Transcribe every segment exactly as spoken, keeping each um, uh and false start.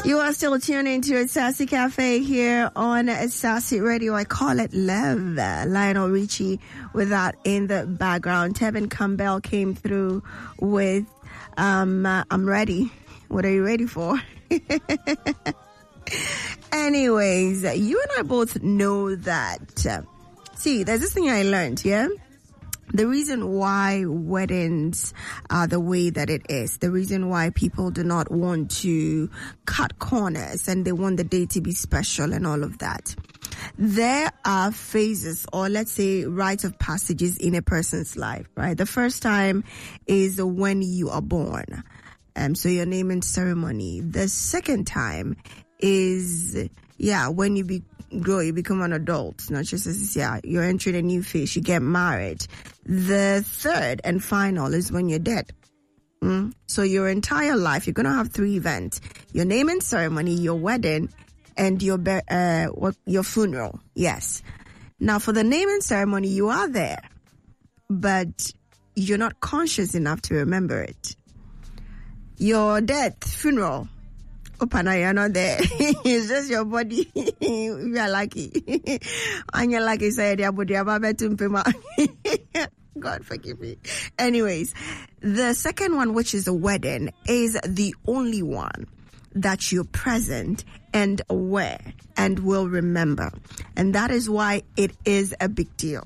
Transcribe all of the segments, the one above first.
You are still tuning to Sassy Cafe here on Sassy Radio. I call it love. Lionel Richie with that in the background. Tevin Campbell came through with um, uh, I'm ready. What are you ready for? Anyways, you and I both know that. Uh, see, there's this thing I learned, yeah? The reason why weddings are the way that it is, the reason why people do not want to cut corners and they want the day to be special and all of that. There are phases, or let's say rites of passages in a person's life, right? The first time is when you are born. Um, so your naming ceremony. The second time is, yeah, when you be, grow, you become an adult, not just as, yeah, you're entering a new phase, you get married. The third and final is when you're dead. Mm? So your entire life, you're going to have three events: your naming ceremony, your wedding, and your, uh, what, your funeral. Yes. Now for the naming ceremony, you are there, but you're not conscious enough to remember it. Your death, funeral, Opana, you're not there. It's just your body. You are lucky. And you're lucky, say, God forgive me. Anyways, the second one, which is the wedding, is the only one that you're present and aware and will remember. And that is why it is a big deal.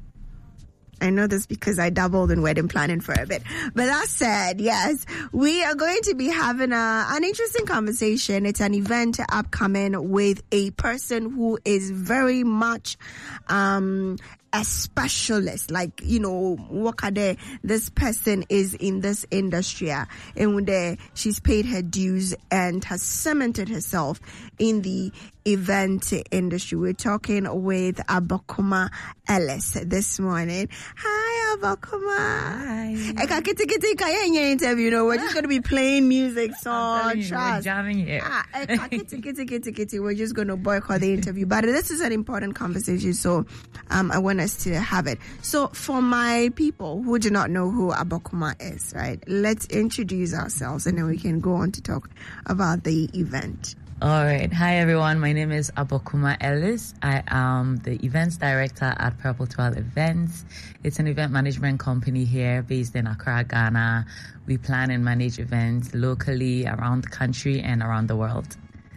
I know this because I dabbled in wedding planning for a bit. But that said, yes, we are going to be having a, an interesting conversation. It's an event upcoming with a person who is very much um, a specialist. Like, you know, Wakade, this person is in this industry. And when they, she's paid her dues and has cemented herself in the event industry. We're talking with Abokuma Ellis this morning. Hi, Abokuma. Hi. Eka kiti kiti kaya in your interview. You know, we're just going to be playing music, song, you, we're jamming here. Ah, eka kiti kiti kiti kiti. We're just going to boycott the interview. But this is an important conversation, so um, I want us to have it. So for my people who do not know who Abokuma is, right, let's introduce ourselves and then we can go on to talk about the event. All right. Hi, everyone. My name is Abokuma Ellis. I am the events director at Purple twelve Events. It's an event management company here based in Accra, Ghana. We plan and manage events locally around the country and around the world.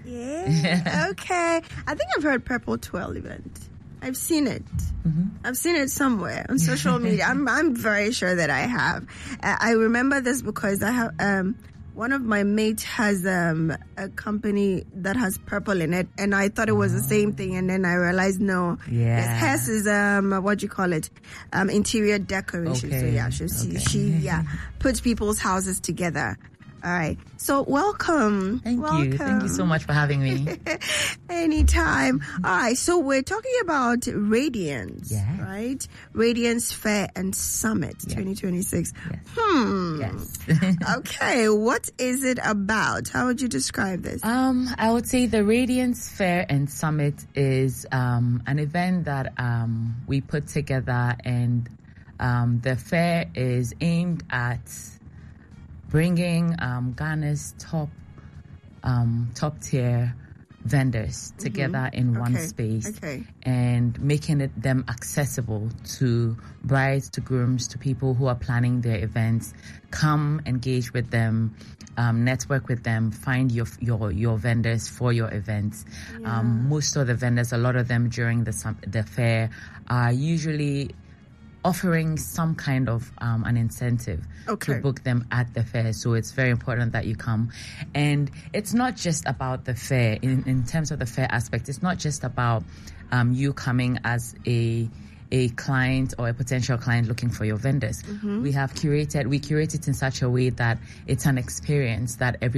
Yeah. Okay. I think I've heard Purple twelve Event. I've seen it. Mm-hmm. I've seen it somewhere on social media. I'm I'm very sure that I have. I remember this because I have um. One of my mates has um, a company that has purple in it, and I thought it was oh. the same thing, and then I realized no. Yeah. Hers is um, what do you call it? Um, interior decoration. Okay. So yeah, she, okay. she yeah puts people's houses together. All right. So welcome. Thank welcome. you. Thank you so much for having me. Anytime. All right. So we're talking about Radiance, yeah. right? Radiance Fair and Summit yeah. twenty twenty-six. Yes. Hmm. Yes. Okay. What is it about? How would you describe this? Um, I would say the Radiance Fair and Summit is um, an event that um, we put together, and um, the fair is aimed at bringing um, Ghana's top um, top tier vendors together mm-hmm. in one okay. space okay. and making it them accessible to brides, to grooms, to people who are planning their events. Come engage with them, um, network with them, find your your your vendors for your events. Yeah. Um, most of the vendors, a lot of them during the the fair, are usually offering some kind of um, an incentive okay. to book them at the fair. So it's very important that you come. And it's not just about the fair. In, in terms of the fair aspect, it's not just about um, you coming as a a client or a potential client looking for your vendors. Mm-hmm. We have curated, we curate it in such a way that it's an experience that every